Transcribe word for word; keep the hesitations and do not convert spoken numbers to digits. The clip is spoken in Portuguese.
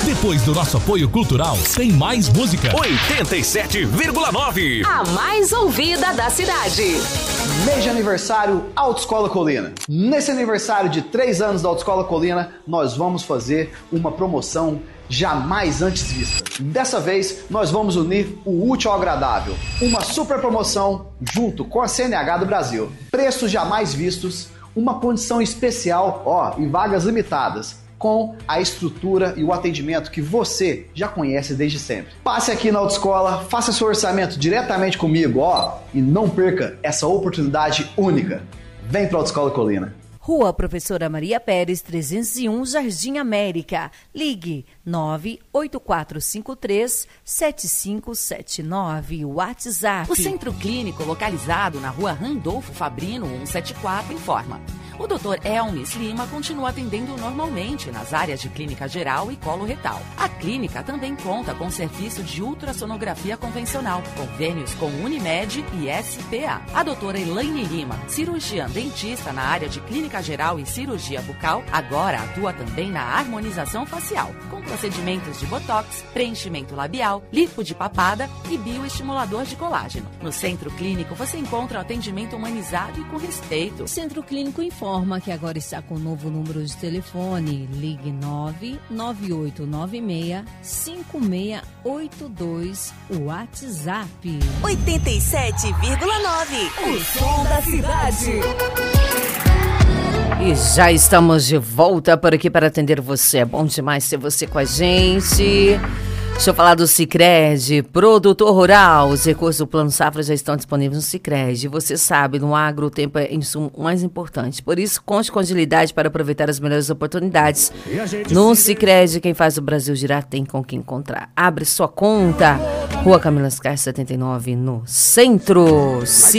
Depois do nosso apoio cultural, tem mais música. oitenta e sete vírgula nove. A mais ouvida da cidade. Mês de aniversário Autoescola Colina. Nesse aniversário de três anos da Autoescola Colina, nós vamos fazer uma promoção jamais antes vista. Dessa vez, nós vamos unir o útil ao agradável. Uma super promoção junto com a C N H do Brasil. Preços jamais vistos, uma condição especial, ó, e vagas limitadas, com a estrutura e o atendimento que você já conhece desde sempre. Passe aqui na Autoescola, faça seu orçamento diretamente comigo, ó, e não perca essa oportunidade única. Vem pra Autoescola Colina. Rua Professora Maria Pérez, trezentos e um, Jardim América. Ligue nove oito quatro cinco três sete cinco sete nove. WhatsApp. O Centro Clínico, localizado na Rua Randolfo Fabrino cento e setenta e quatro, informa. O doutor Elmis Lima continua atendendo normalmente nas áreas de clínica geral e colo retal. A clínica também conta com serviço de ultrassonografia convencional, convênios com Unimed e S P A. A doutora Elaine Lima, cirurgiã dentista na área de clínica geral e cirurgia bucal, agora atua também na harmonização facial, com procedimentos de botox, preenchimento labial, lipo de papada e bioestimulador de colágeno. No Centro Clínico você encontra o atendimento humanizado e com respeito. O Centro Clínico informa que agora está com um novo número de telefone. Ligue nove nove oito nove seis cinco seis oito dois. WhatsApp. oitenta e sete vírgula nove. O som da cidade. E já estamos de volta por aqui para atender você. É bom demais ter você com a gente. Deixa eu falar do Sicredi, produtor rural. Os recursos do Plano Safra já estão disponíveis no Sicredi. Você sabe, no agro o tempo é insumo mais importante. Por isso, conte com agilidade para aproveitar as melhores oportunidades. No Sicredi, quem faz o Brasil girar tem com quem encontrar. Abre sua conta. Rua Camila Ascar, setenta e nove, no centro.